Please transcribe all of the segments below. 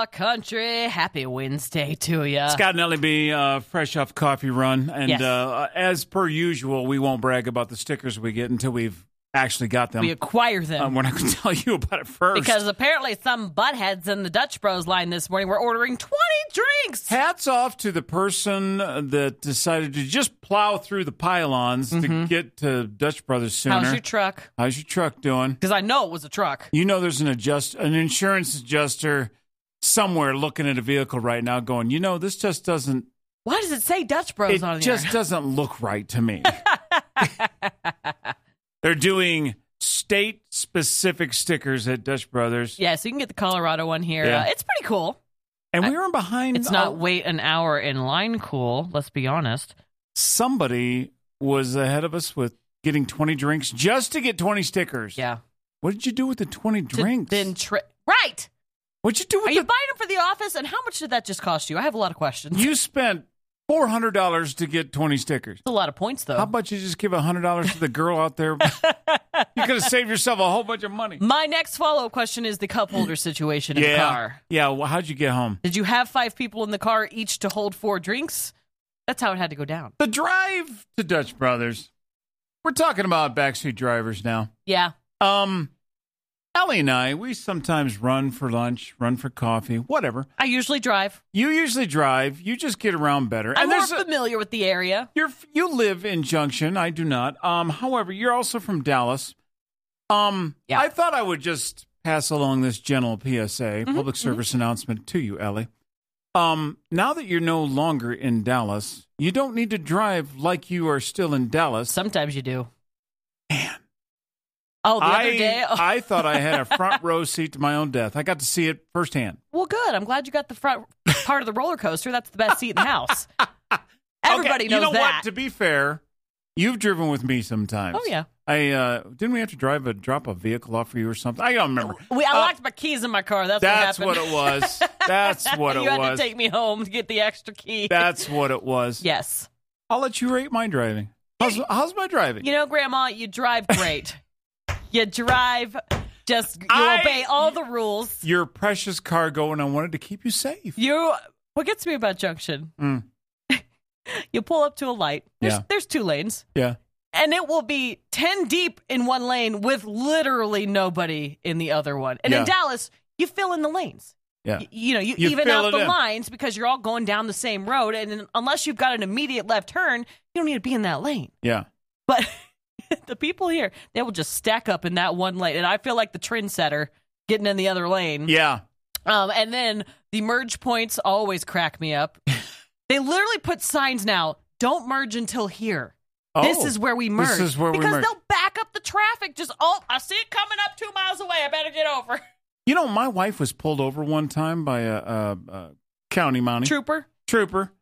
Outlaw Country. Happy Wednesday to you. Scott and Ellie B, fresh off coffee run. And Yes. As per usual, we won't brag about the stickers we get until we've actually got them. We acquire them. We're not going to tell you about it first. Because apparently some buttheads in the Dutch Bros line this morning were ordering 20 drinks. Hats off to the person that decided to just plow through the pylons to get to Dutch Brothers sooner. How's your truck? How's your truck doing? Because I know it was a truck. You know there's an insurance adjuster somewhere looking at a vehicle right now going, this just doesn't... Why does it say Dutch Bros on It there? just doesn't look right to me. They're doing state-specific stickers at Dutch Brothers. Yeah, so you can get the Colorado one here. Yeah. It's pretty cool. And we were behind... It's not wait an hour in line cool, let's be honest. Somebody was ahead of us with getting 20 drinks just to get 20 stickers. Yeah. What did you do with the 20 drinks? Right! What'd you do with Are you buying them for the office? And how much did that just cost you? I have a lot of questions. You spent $400 to get 20 stickers. That's a lot of points, though. How about you just give $100 to the girl out there? You could have saved yourself a whole bunch of money. My next follow-up question is the cup holder situation in the car. Yeah, well, how'd you get home? Did you have 5 people in the car, each to hold 4 drinks? That's how it had to go down. The drive to Dutch Brothers. We're talking about backseat drivers now. Yeah. Ellie and I, we sometimes run for lunch, run for coffee, whatever. I usually drive. You usually drive. You just get around better. I'm more familiar with the area. You live in Junction. I do not. However, you're also from Dallas. Yeah. I thought I would just pass along this gentle PSA, public service announcement to you, Ellie. Now that you're no longer in Dallas, you don't need to drive like you are still in Dallas. Sometimes you do. Man. Oh, the other day? Oh. I thought I had a front row seat to my own death. I got to see it firsthand. Well, good. I'm glad you got the front part of the roller coaster. That's the best seat in the house. Everybody knows that. You know what? To be fair, you've driven with me sometimes. Oh, yeah. Didn't we have to drop a vehicle off for you or something? I don't remember. I locked my keys in my car. That's what happened. What it was. That's what it was. You had to take me home to get the extra key. That's what it was. Yes. I'll let you rate my driving. How's my driving? Grandma, you drive great. You drive, you obey all the rules. Your precious cargo, and I wanted to keep you safe. What gets me about Junction, you pull up to a light. There's 2 lanes. Yeah. And it will be 10 deep in one lane with literally nobody in the other one. And in Dallas, you fill in the lanes. Yeah. You even out the lines because you're all going down the same road. And unless you've got an immediate left turn, you don't need to be in that lane. Yeah. But the people here, they will just stack up in that one lane. And I feel like the trendsetter getting in the other lane. Yeah. And then the merge points always crack me up. They literally put signs now, don't merge until here. Oh, this is where we merge. This is where we merge. Because they'll back up the traffic. I see it coming up 2 miles away. I better get over. My wife was pulled over one time by a county mountie. Trooper.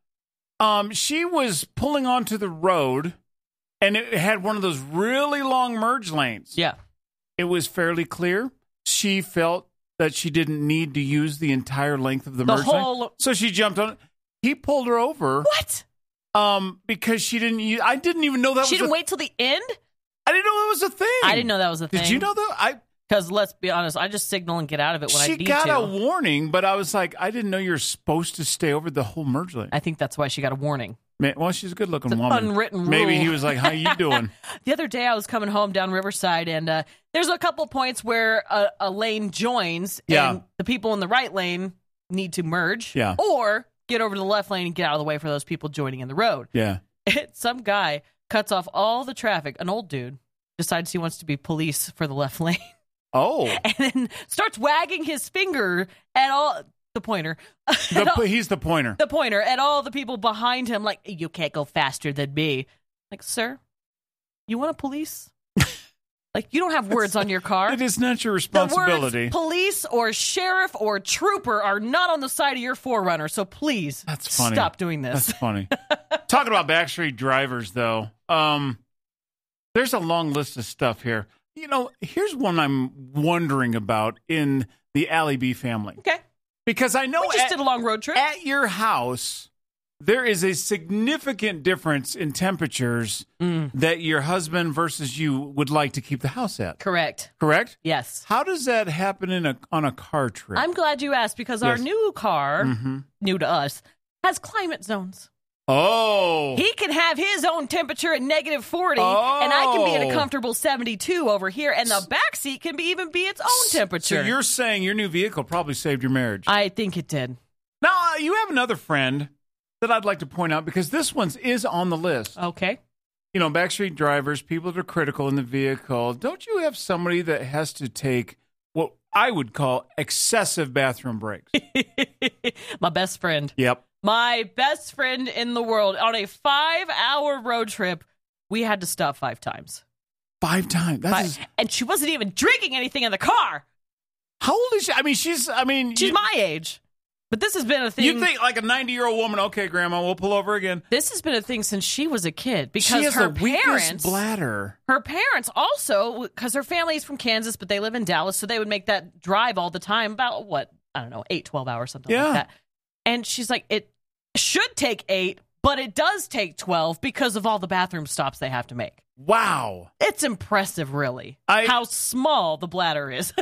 She was pulling onto the road, and it had one of those really long merge lanes. Yeah. It was fairly clear. She felt that she didn't need to use the entire length of the merge lane. So she jumped on it. He pulled her over. What? Because she didn't use... I didn't even know that she didn't wait till the end? I didn't know that was a thing. I didn't know that was a thing. Did you know that? Because let's be honest, I just signal and get out of it when I need to. She got a warning, but I was like, I didn't know you're supposed to stay over the whole merge lane. I think that's why she got a warning. Well, she's a good-looking it's woman. Unwritten rule. Maybe he was like, how you doing? The other day I was coming home down Riverside, and there's a couple points where a lane joins, and the people in the right lane need to merge, or get over to the left lane and get out of the way for those people joining in the road. Yeah. Some guy cuts off all the traffic. An old dude decides he wants to be police for the left lane. Oh. And then starts wagging his finger at all... The pointer. He's the pointer. The pointer at all the people behind him, like, you can't go faster than me. Like, sir, you want a police? Like, you don't have words on your car. It is not your responsibility. The words police or sheriff or trooper are not on the side of your Forerunner, so please stop doing this. That's funny. Talking about backstreet drivers, though, there's a long list of stuff here. Here's one I'm wondering about in the Allie B family. Okay. Because I know we just did a long road trip. At your house, there is a significant difference in temperatures that your husband versus you would like to keep the house at. Correct. Correct? Yes. How does that happen on a car trip? I'm glad you asked because our new car, new to us, has climate zones. Oh. He can have his own temperature at negative 40, and I can be at a comfortable 72 over here, and the back seat can even be its own temperature. So you're saying your new vehicle probably saved your marriage? I think it did. Now, you have another friend that I'd like to point out because this one is on the list. Okay. You know, backstreet drivers, people that are critical in the vehicle. Don't you have somebody that has to take what I would call excessive bathroom breaks? My best friend. Yep. My best friend in the world. On a 5-hour road trip, we had to stop 5 times. 5 times? And she wasn't even drinking anything in the car. How old is she? I mean, she's my age. But this has been a thing. You think like a 90-year-old woman, okay, Grandma, we'll pull over again. This has been a thing since she was a kid because she has her the parents, weakest bladder. Her parents also, because her family is from Kansas, but they live in Dallas, so they would make that drive all the time, about 8, 12 hours, something like that. And she's like, it should take 8, but it does take 12 because of all the bathroom stops they have to make. Wow. It's impressive, really, how small the bladder is.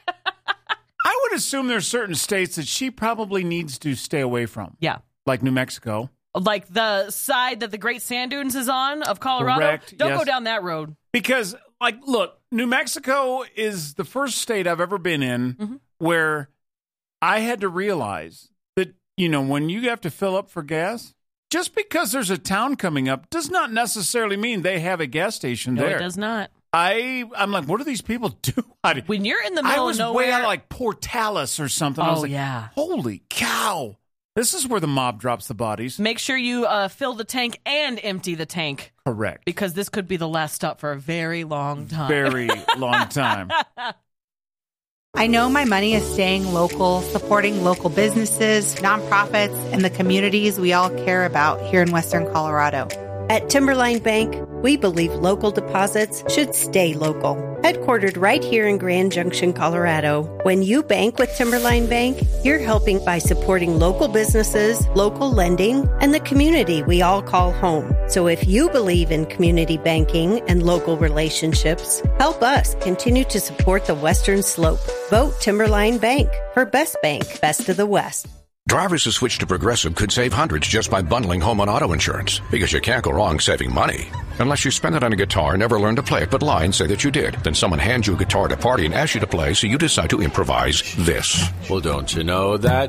I would assume there's certain states that she probably needs to stay away from. Yeah. Like New Mexico. Like the side that the Great Sand Dunes is on of Colorado. Correct. Don't go down that road. Because, look, New Mexico is the first state I've ever been in where I had to realize that, when you have to fill up for gas, just because there's a town coming up does not necessarily mean they have a gas station there. No, it does not. I'm like, what do these people do? When you're in the middle of nowhere. I was way out of like Portales or something. I was like, holy cow. This is where the mob drops the bodies. Make sure you fill the tank and empty the tank. Correct. Because this could be the last stop for a very long time. Very long time. I know my money is staying local, supporting local businesses, nonprofits, and the communities we all care about here in Western Colorado. At Timberline Bank, we believe local deposits should stay local. Headquartered right here in Grand Junction, Colorado, when you bank with Timberline Bank, you're helping by supporting local businesses, local lending, and the community we all call home. So if you believe in community banking and local relationships, help us continue to support the Western Slope. Vote Timberline Bank for Best Bank, Best of the West. Drivers who switch to Progressive could save hundreds just by bundling home and auto insurance, because you can't go wrong saving money. Unless you spend it on a guitar and never learn to play it but lie and say that you did. Then someone hands you a guitar at a party and asks you to play, so you decide to improvise this. Well, don't you know that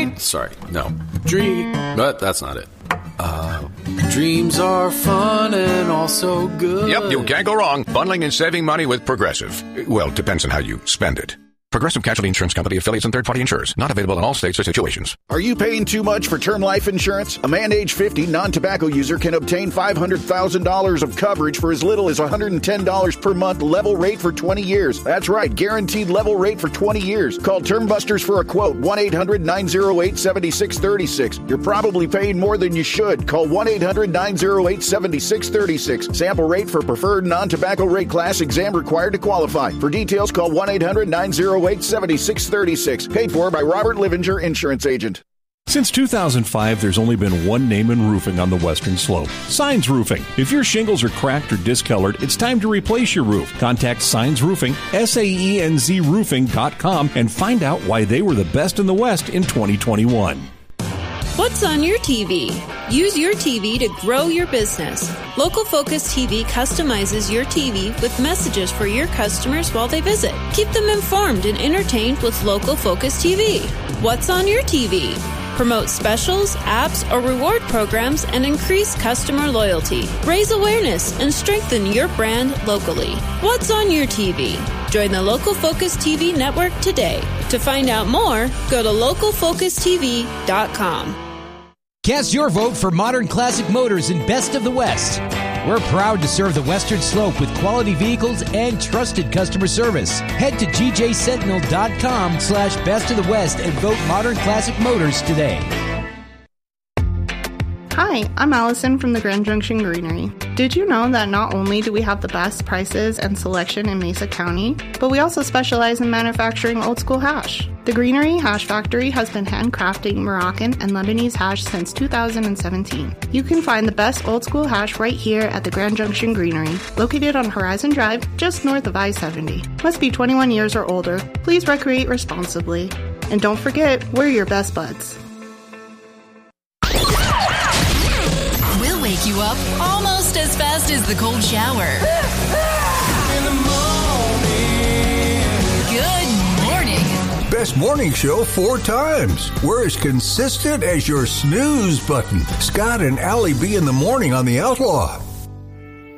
but that's not it. Dreams are fun and also good. Yep, you can't go wrong bundling and saving money with Progressive. Well, depends on how you spend it. Progressive Casualty Insurance Company, affiliates, and third-party insurers. Not available in all states or situations. Are you paying too much for term life insurance? A man age 50 non-tobacco user can obtain $500,000 of coverage for as little as $110 per month, level rate for 20 years. That's right, guaranteed level rate for 20 years. Call Term Busters for a quote, 1-800-908-7636. You're probably paying more than you should. Call 1-800-908-7636. Sample rate for preferred non-tobacco rate class, exam required to qualify. For details, call 1-800-908-7636. Paid for by Robert Livinger, Insurance Agent. Since 2005, there's only been one name in roofing on the Western Slope, Signs Roofing. If your shingles are cracked or discolored, it's time to replace your roof. Contact Signs Roofing, SAENZroofing.com, and find out why they were the best in the West in 2021. What's on your TV? Use your TV to grow your business. Local Focus TV customizes your TV with messages for your customers while they visit. Keep them informed and entertained with Local Focus TV. What's on your TV? Promote specials, apps, or reward programs and increase customer loyalty. Raise awareness and strengthen your brand locally. What's on your TV? Join the Local Focus TV network today. To find out more, go to localfocustv.com. Cast your vote for Modern Classic Motors in Best of the West. We're proud to serve the Western Slope with quality vehicles and trusted customer service. Head to gjsentinel.com/Best of the West and vote Modern Classic Motors today. Hi, I'm Allison from the Grand Junction Greenery. Did you know that not only do we have the best prices and selection in Mesa County, but we also specialize in manufacturing old school hash? The Greenery Hash Factory has been handcrafting Moroccan and Lebanese hash since 2017. You can find the best old school hash right here at the Grand Junction Greenery, located on Horizon Drive, just north of I-70. Must be 21 years or older. Please recreate responsibly. And don't forget, we're your best buds. We'll wake you up almost as fast as the cold shower. In the morning. Good morning. Best morning show 4 times. We're as consistent as your snooze button. Scott and Allie B in the morning on the Outlaw.